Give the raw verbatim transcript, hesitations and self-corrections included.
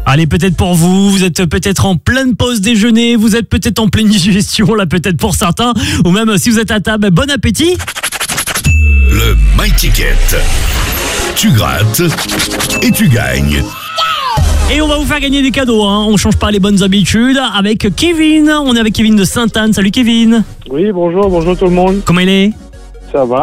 Allez, peut-être pour vous, vous êtes peut-être en pleine pause déjeuner, vous êtes peut-être en pleine digestion, là peut-être pour certains, ou même si vous êtes à table, bon appétit. Le My Ticket. Tu grattes et tu gagnes. Et on va vous faire gagner des cadeaux, hein. On change pas les bonnes habitudes avec Kevin. On est avec Kevin de Sainte-Anne. Salut Kevin. Oui, bonjour, bonjour tout le monde. Comment il est ? Ça va?